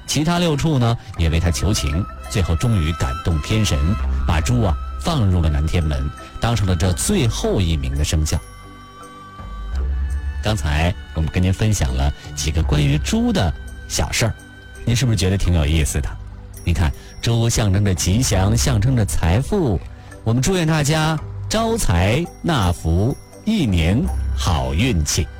其他6处呢也为他求情，最后终于感动天神，把猪放入了南天门，当上了这最后一名的生肖。刚才我们跟您分享了几个关于猪的小事儿，您是不是觉得挺有意思的？你看，猪象征着吉祥，象征着财富，我们祝愿大家招财纳福，一年好运气。